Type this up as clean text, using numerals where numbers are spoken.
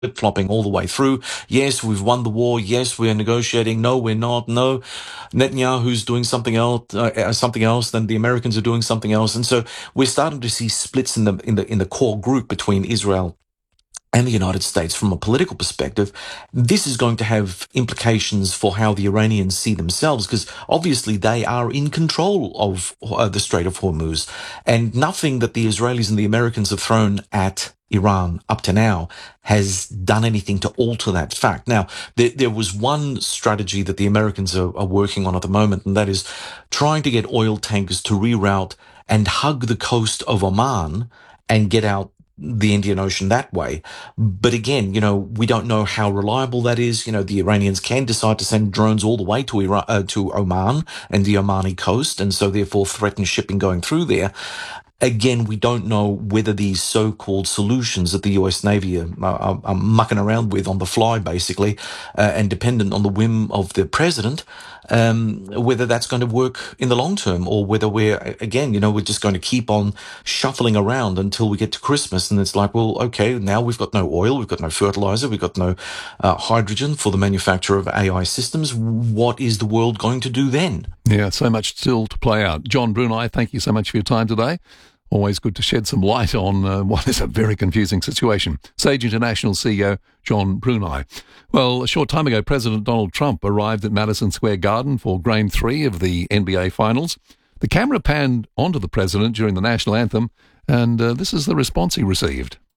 flip-flopping all the way through. Yes, we've won the war. Yes, we're negotiating. No, we're not. No, Netanyahu's doing something else. Then the Americans are doing something else, and so we're starting to see splits in the core group between Israel and the United States from a political perspective. This is going to have implications for how the Iranians see themselves, because obviously they are in control of the Strait of Hormuz, and nothing that the Israelis and the Americans have thrown at Iran up to now has done anything to alter that fact. Now, there was one strategy that the Americans are working on at the moment, and that is trying to get oil tankers to reroute and hug the coast of Oman and get out the Indian Ocean that way. But again, we don't know how reliable that is. The Iranians can decide to send drones all the way to to Oman and the Omani coast, and so therefore threaten shipping going through there. Again, we don't know whether these so-called solutions that the US Navy are mucking around with on the fly, basically, and dependent on the whim of the president, whether that's going to work in the long term, or whether we're just going to keep on shuffling around until we get to Christmas. And it's like, well, okay, now we've got no oil, we've got no fertilizer, we've got no hydrogen for the manufacture of AI systems. What is the world going to do then? Yeah, so much still to play out. John Brunei, thank you so much for your time today. Always good to shed some light on what is a very confusing situation. Sage International CEO John Brunei. Well, a short time ago, President Donald Trump arrived at Madison Square Garden for Game 3 of the NBA Finals. The camera panned onto the president during the national anthem, and this is the response he received.